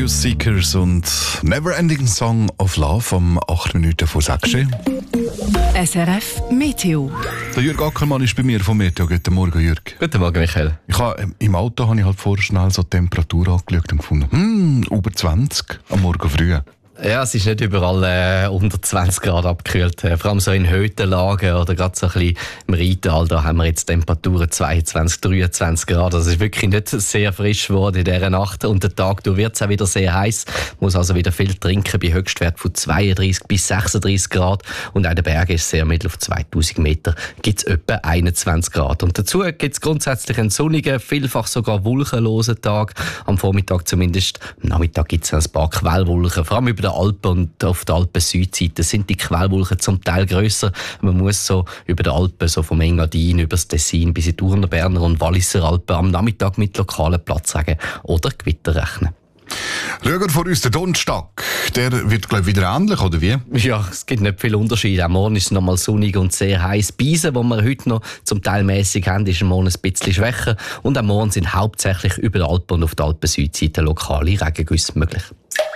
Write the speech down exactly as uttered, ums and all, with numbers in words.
Youth Seekers und Neverending Song of Love um acht Minuten vor sechs. S R F Meteo. Der Jürg Ackermann ist bei mir vom Meteo. Guten Morgen, Jürg. Guten Morgen, Michael. Ich habe, Im Auto habe ich halt vorher schnell so die Temperatur angeschaut und gefunden, hm, über zwanzig am Morgen früh. Ja, es ist nicht überall äh, unter zwanzig Grad abgekühlt. Äh, vor allem so in Höhenlagen oder gerade so ein bisschen im Rheintal, da haben wir jetzt Temperaturen zweiundzwanzig, dreiundzwanzig Grad. Also es ist wirklich nicht sehr frisch geworden in dieser Nacht. Und der Tag wird es auch wieder sehr heiß. Muss also wieder viel trinken bei Höchstwert von zweiunddreißig bis sechsunddreißig Grad. Und auch der Berg ist sehr mittel, auf zweitausend Meter gibt es etwa einundzwanzig Grad. Und dazu gibt es grundsätzlich einen sonnigen, vielfach sogar wolkenlosen Tag. Am Vormittag zumindest. Am Nachmittag gibt es ein paar Quellwolken, vor allem über der Alpen und auf der Alpen-Südseite sind die Quellwolken zum Teil grösser. Man muss so über die Alpen, so vom Engadin über das Tessin bis in die Urner, Berner und Walliser Alpen am Nachmittag mit lokalen Platzregen oder Gewitter rechnen. Schauen wir vor uns den Donnerstag. Der wird, glaube ich, wieder ähnlich, oder wie? Ja, es gibt nicht viel Unterschied. Auch morgen ist es noch mal sonnig und sehr heiß. Beisen, die wir heute noch zum Teil mäßig haben, ist morgen ein bisschen schwächer. Und am Morgen sind hauptsächlich über die Alpen und auf der Alpen-Südseite lokale Regengüsse möglich.